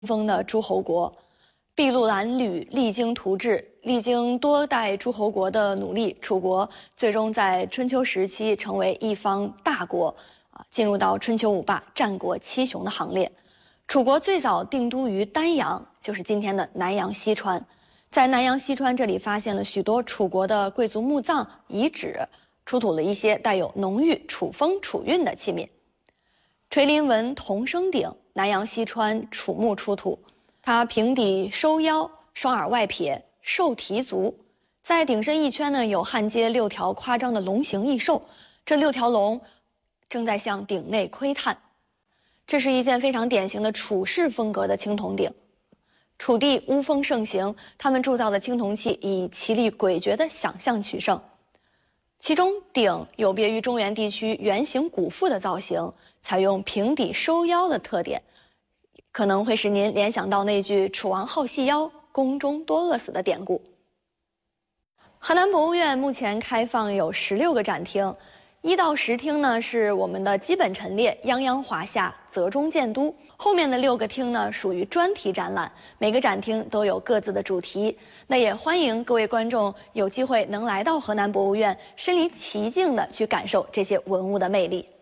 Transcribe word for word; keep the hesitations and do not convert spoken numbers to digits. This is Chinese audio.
封的诸侯国。筚路蓝缕励精图治，历经多代诸侯国的努力，楚国最终在春秋时期成为一方大国，啊，进入到春秋五霸、战国七雄的行列。楚国最早定都于丹阳，就是今天的南阳西川。在南阳西川这里发现了许多楚国的贵族墓葬遗址，出土了一些带有浓郁楚风楚韵的器皿。垂鳞纹铜生鼎，南阳西川楚墓出土。它平底收腰，双耳外撇，兽蹄足，在鼎身一圈呢有焊接六条夸张的龙形异兽，这六条龙正在向鼎内窥探。这是一件非常典型的楚式风格的青铜鼎。楚地巫风盛行，他们铸造的青铜器以奇丽诡谲的想象取胜。其中鼎有别于中原地区圆形鼓腹的造型，采用平底收腰的特点，可能会使您联想到那句“楚王好细腰，宫中多饿死”的典故。河南博物院目前开放有十六个展厅，一到十厅呢是我们的基本陈列，泱泱华夏，泽中见都。后面的六个厅呢属于专题展览，每个展厅都有各自的主题。那也欢迎各位观众有机会能来到河南博物院，身临其境的去感受这些文物的魅力。